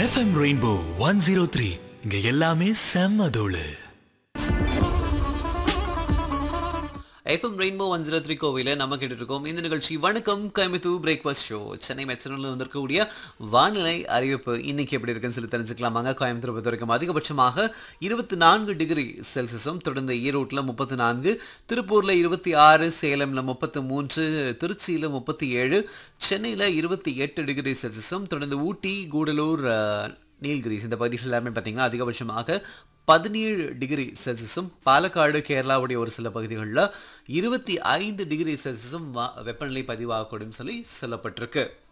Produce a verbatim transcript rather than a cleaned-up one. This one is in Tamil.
FM rainbow one zero three இங்க எல்லாமே செம்ம தோளு. FM rainbow one zero three கோவில நம்ம கேட்டுட்டு இருக்கோம். இந்த நிகழ்ச்சி வணக்கம் கோயம்புத்தூர் பிரேக்ஃபாஸ்ட் ஷோ. சென்னை மெட்ரோல வந்திருக்கக்கூடிய வானிலை அறிவிப்பு இன்னைக்கு எப்படி இருக்குன்னு சொல்லி தெரிஞ்சுக்கலாமாங்க. கோயம்புத்தூர் பொறுத்த வரைக்கும் அதிகபட்சமாக இருபத்தி நான்கு டிகிரி செல்சியஸும், தொடர்ந்து ஈரோட்டில் முப்பத்தி நான்கு, திருப்பூர்ல இருபத்தி ஆறு, சேலம்ல முப்பத்தி மூன்று, திருச்சியில முப்பத்தி ஏழு, சென்னையில இருபத்தி எட்டு டிகிரி செல்சியஸும், தொடர்ந்து ஊட்டி, கூடலூர், நீல்கிரிஸ் இந்த பகுதிகள் எல்லாமே பார்த்தீங்கன்னா அதிகபட்சமாக பதினேழு டிகிரி செல்சியஸும், பாலக்காடு கேரளாவுடைய ஒரு சில பகுதிகளில் இருபத்தி ஐந்து டிகிரி செல்சியஸும் வெப்பநிலை பதிவாகக்கூடும் சொல்லி சொல்லப்பட்டிருக்கு.